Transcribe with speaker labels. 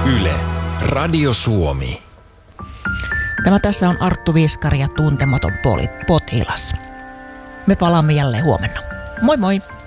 Speaker 1: Yle, Radio Suomi.
Speaker 2: Tämä tässä on Arttu Viskari ja Tuntematon potilas. Me palaamme jälleen huomenna. Moi moi!